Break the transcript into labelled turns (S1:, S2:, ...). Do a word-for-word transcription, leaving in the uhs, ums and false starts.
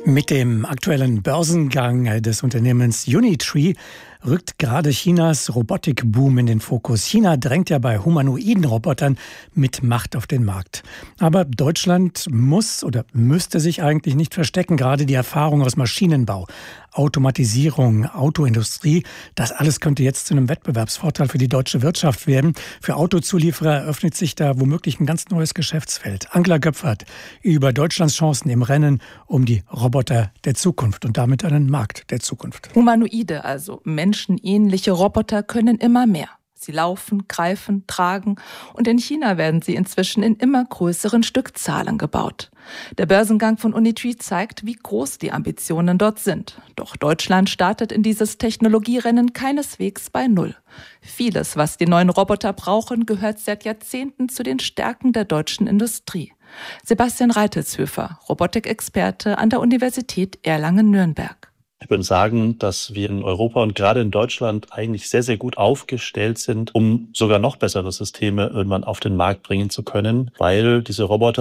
S1: Mit dem aktuellen Börsengang des Unternehmens Unitree rückt gerade Chinas Robotikboom in den Fokus. China drängt ja bei humanoiden Robotern mit Macht auf den Markt. Aber Deutschland muss oder müsste sich eigentlich nicht verstecken. Gerade die Erfahrung aus Maschinenbau, Automatisierung, Autoindustrie, das alles könnte jetzt zu einem Wettbewerbsvorteil für die deutsche Wirtschaft werden. Für Autozulieferer eröffnet sich da womöglich ein ganz neues Geschäftsfeld. Angela Göpfert über Deutschlands Chancen im Rennen um die Roboter der Zukunft und damit einen Markt der Zukunft.
S2: Humanoide, also menschenähnliche Roboter, können immer mehr. Sie laufen, greifen, tragen und in China werden sie inzwischen in immer größeren Stückzahlen gebaut. Der Börsengang von Unitree zeigt, wie groß die Ambitionen dort sind. Doch Deutschland startet in dieses Technologierennen keineswegs bei Null. Vieles, was die neuen Roboter brauchen, gehört seit Jahrzehnten zu den Stärken der deutschen Industrie. Sebastian Reitelshöfer, Robotikexperte an der Universität Erlangen-Nürnberg.
S3: Ich würde sagen, dass wir in Europa und gerade in Deutschland eigentlich sehr, sehr gut aufgestellt sind, um sogar noch bessere Systeme irgendwann auf den Markt bringen zu können, weil diese Roboter